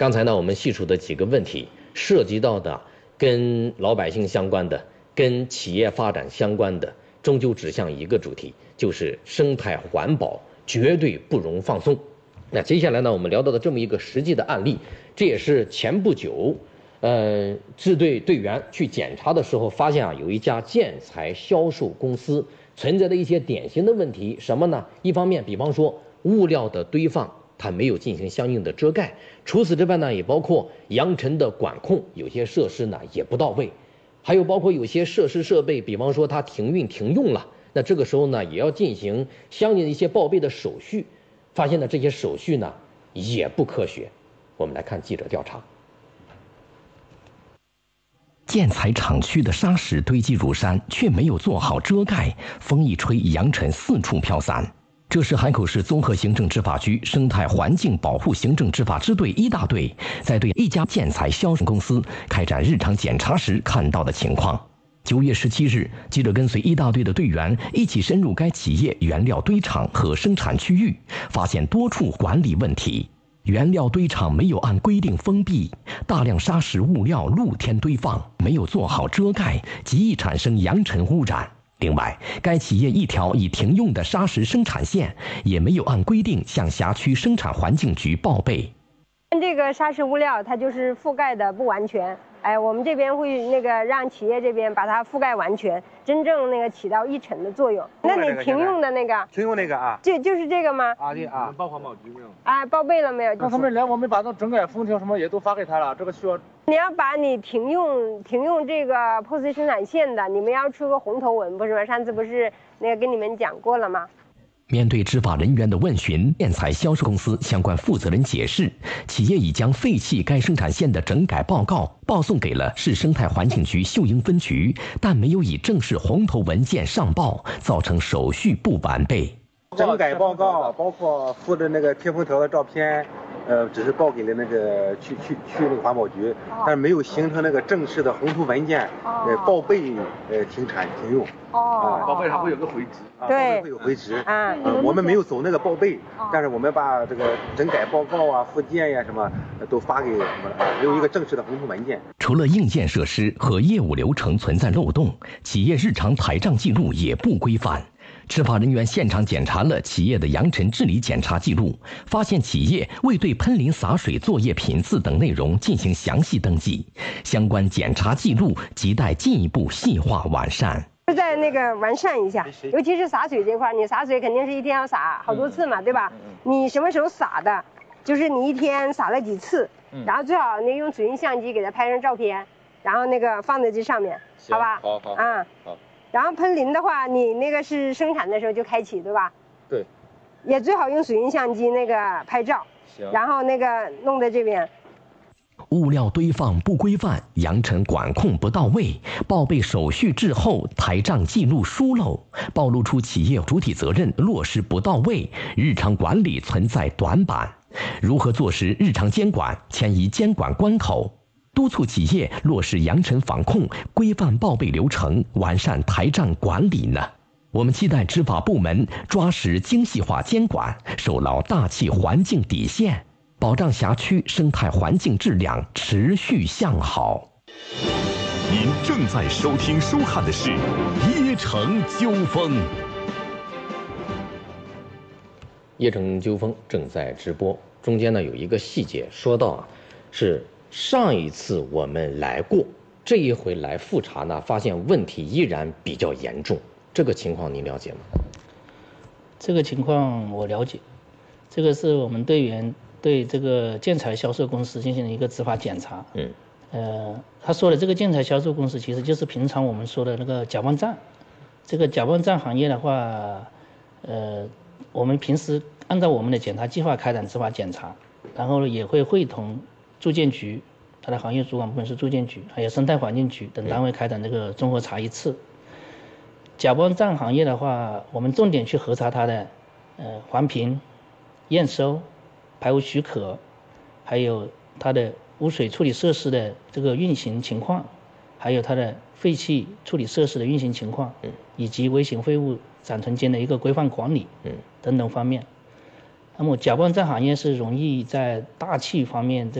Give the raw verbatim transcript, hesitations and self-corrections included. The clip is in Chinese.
刚才呢，我们细数的几个问题，涉及到的跟老百姓相关的、跟企业发展相关的，终究指向一个主题，就是生态环保绝对不容放松。那接下来呢，我们聊到的这么一个实际的案例，这也是前不久，呃，支队队员去检查的时候发现啊，有一家建材销售公司存在的一些典型的问题，什么呢？一方面，比方说物料的堆放，它没有进行相应的遮盖；除此之外呢，也包括扬尘的管控，有些设施呢也不到位，还有包括有些设施设备，比方说它停运停用了，那这个时候呢，也要进行相应的一些报备的手续。发现呢，这些手续呢也不科学。我们来看记者调查。 建材厂区的沙石堆积如山，却没有做好遮盖，风一吹，扬尘四处飘散。这是海口市综合行政执法局生态环境保护行政执法支队一大队在对一家建材销售公司开展日常检查时看到的情况。九月十七日，记者跟随一大队的队员一起深入该企业原料堆场和生产区域，发现多处管理问题。原料堆场没有按规定封闭，大量砂石物料露天堆放，没有做好遮盖，极易产生扬尘污染。另外，该企业一条已停用的砂石生产线也没有按规定向辖区生产环境局报备。 这个砂石物料它就是覆盖的不完全，哎，我们这边会那个让企业这边把它覆盖完全，真正那个起到抑尘的作用。那你停用的那个， 停用那个啊， 就就是这个吗？ 啊对啊，报环保局没有？ 啊，报备了没有？ 那他们来，我们把那整改封条什么也都发给他了，这个需要。 你要把你停用停用这个破碎生产线的，你们要出个红头文，不是吗？上次不是那个跟你们讲过了吗？ 面对执法人员的问询，建材销售公司相关负责人解释，企业已将废弃该生产线的整改报告报送给了市生态环境局秀英分局，但没有以正式红头文件上报，造成手续不完备。 整改报告包括附的那个贴封条的照片，呃，只是报给了那个区区区那个环保局，但是没有形成那个正式的红头文件，呃，报备呃停产停用。 哦， 报备上会有个回执， 对， 会有回执。 啊， 我们没有走那个报备，但是我们把这个整改报告啊、附件呀什么都发给我们了，没有一个正式的红头文件。 除了硬件设施和业务流程存在漏洞，企业日常台账记录也不规范。执法人员现场检查了企业的扬尘治理检查记录，发现企业未对喷淋洒水作业品次等内容进行详细登记，相关检查记录亟待进一步细化完善。 再那个完善一下，尤其是洒水这块，你洒水肯定是一天要洒好多次嘛，对吧？你什么时候洒的，就是你一天洒了几次，然后最好你用水印相机给它拍张照片，然后那个放在这上面，好吧？ 好好啊， 好。 然后喷淋的话，你那个是生产的时候就开启，对吧？ 对。 也最好用水印相机那个拍照， 行。然后那个弄在这边。 物料堆放不规范，扬尘管控不到位，报备手续滞后，台账记录疏漏，暴露出企业主体责任落实不到位，日常管理存在短板。如何做实日常监管，迁移监管关口？督促企业落实扬尘防控，规范报备流程，完善台账管理呢？我们期待执法部门抓实精细化监管，守牢大气环境底线，保障辖区生态环境质量持续向好。 您正在收听收看的是《耶城纠锋》。 耶城纠锋正在直播，中间呢有一个细节说到啊，是上一次我们来过，这一回来复查呢，发现问题依然比较严重。这个情况您了解吗？ 这个情况我了解，这个是我们队员对这个建材销售公司进行了一个执法检查。 嗯， 呃，他说的这个建材销售公司其实就是平常我们说的那个搅拌站。这个搅拌站行业的话，呃，我们平时按照我们的检查计划开展执法检查，然后也会会同住建局，它的行业主管部门是住建局，还有生态环境局等单位开展这个综合查一次。搅拌站行业的话，我们重点去核查它的呃环评、验收、排污许可，还有它的污水处理设施的这个运行情况，还有它的废气处理设施的运行情况，以及微型废物暂存间的一个规范管理等等方面。那么搅拌站行业是容易在大气方面这